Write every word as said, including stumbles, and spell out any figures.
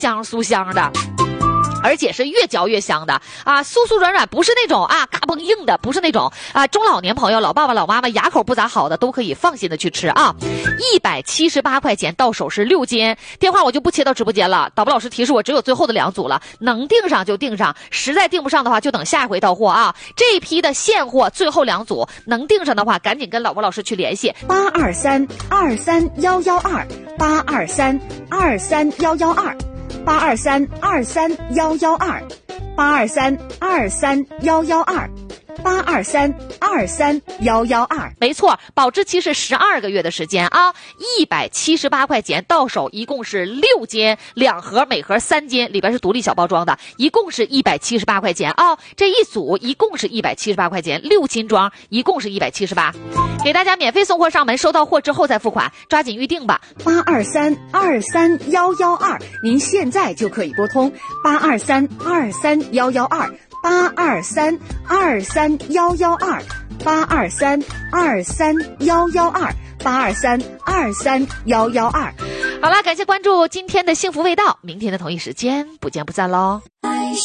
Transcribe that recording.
香酥香的。而且是越嚼越香的啊，酥酥软软，不是那种啊嘎嘣硬的，不是那种啊中老年朋友、老爸爸、老妈妈牙口不咋好的都可以放心的去吃啊。一百七十八块钱到手是六斤，电话我就不切到直播间了。导播老师提示我只有最后的两组了，能订上就订上，实在订不上的话就等下回到货啊。这一批的现货最后两组，能订上的话赶紧跟导播老师去联系。 八二三二三幺幺二，八二三二三幺幺二。八二三二三幺幺二，八二三二三幺幺二，八二三二三幺幺二。 没错，保质期是十二个月的时间啊，一百七十八块钱到手，一共是六斤，两盒，每盒三斤，里边是独立小包装的，一共是一百七十八块钱啊。这一组一共是一百七十八块钱，六斤装，一共是一百七十八，给大家免费送货上门，收到货之后再付款，抓紧预定吧。 八二三二三幺幺二，您现在就可以拨通八二三二三幺幺二，八二三二三幺幺二，八二三二三幺幺二，八二三二三幺幺二。 好了，感谢关注今天的幸福味道，明天的同一时间不见不散喽。